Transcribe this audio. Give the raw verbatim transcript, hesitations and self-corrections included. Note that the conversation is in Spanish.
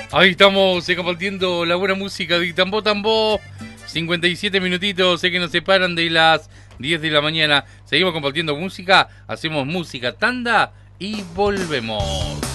Ahí estamos eh, compartiendo la buena música de Tambo Tambo. cincuenta y siete minutitos, sé que nos separan de las diez de la mañana. Seguimos compartiendo música, hacemos música, tanda y volvemos.